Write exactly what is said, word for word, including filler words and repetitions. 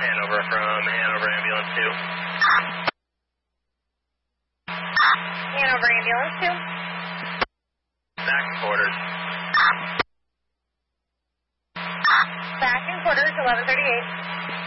Hanover from Hanover Ambulance two. Hanover Ambulance two. Back in quarters. Back in quarters, eleven thirty-eight.